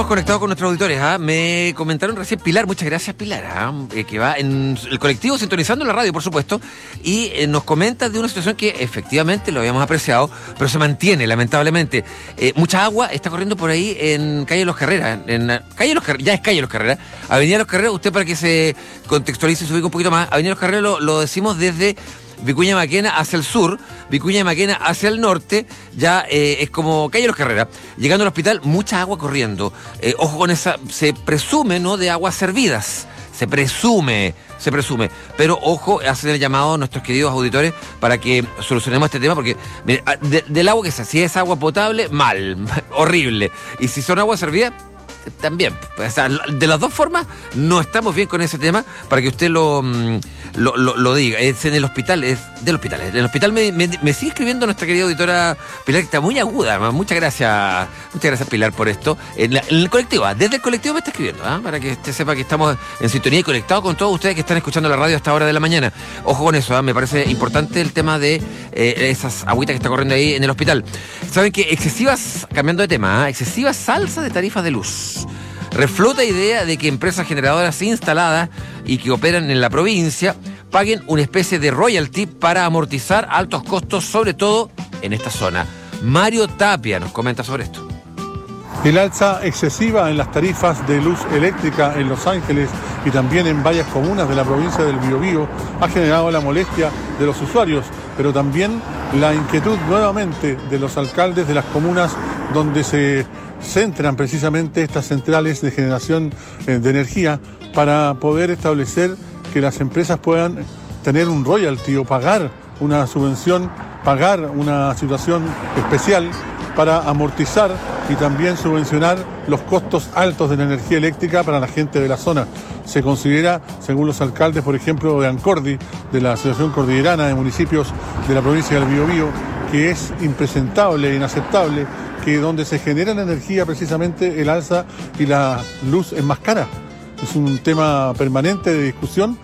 estamos conectados con nuestros auditores. Me comentaron recién Pilar, muchas gracias Pilar, que va en el colectivo sintonizando la radio, por supuesto, y nos comenta de una situación que efectivamente lo habíamos apreciado, pero se mantiene, lamentablemente. Mucha agua está corriendo por ahí en Calle Los Carreras, ya es Calle Los Carreras, Avenida Los Carreras, usted para que se contextualice y se ubique un poquito más, Avenida Los Carreras lo decimos desde Vicuña Maquena hacia el sur, Vicuña Maquena hacia el norte, ya es como Calle Los Carreras. Llegando al hospital, mucha agua corriendo. Ojo con esa, se presume, ¿no?, de aguas servidas. Se presume. Pero ojo, hacen el llamado a nuestros queridos auditores para que solucionemos este tema, porque mire, del agua que sea, si es agua potable, mal, horrible. Y si son aguas servidas, también. O sea, de las dos formas no estamos bien con ese tema, para que usted lo diga. Es en el hospital, es del hospital. En el hospital me sigue escribiendo nuestra querida auditora Pilar, que está muy aguda. Muchas gracias Pilar por esto. En el colectivo, desde el colectivo me está escribiendo, para que usted sepa que estamos en sintonía y conectados con todos ustedes que están escuchando la radio a esta hora de la mañana. Ojo con eso, me parece importante el tema de esas agüitas que está corriendo ahí en el hospital. Saben que cambiando de tema, excesivas salsas de tarifas de luz. Reflota idea de que empresas generadoras instaladas y que operan en la provincia paguen una especie de royalty para amortizar altos costos, sobre todo en esta zona. Mario Tapia nos comenta sobre esto. El alza excesiva en las tarifas de luz eléctrica en Los Ángeles y también en varias comunas de la provincia del Biobío ha generado la molestia de los usuarios, pero también la inquietud nuevamente de los alcaldes de las comunas donde se centran precisamente estas centrales de generación de energía, para poder establecer que las empresas puedan tener un royalty o pagar una subvención, pagar una situación especial para amortizar y también subvencionar los costos altos de la energía eléctrica para la gente de la zona. Se considera, según los alcaldes, por ejemplo, de Ancordi, de la Asociación Cordillerana de Municipios de la provincia del Biobío, que es impresentable e inaceptable que donde se genera la energía precisamente el alza y la luz es más cara. Es un tema permanente de discusión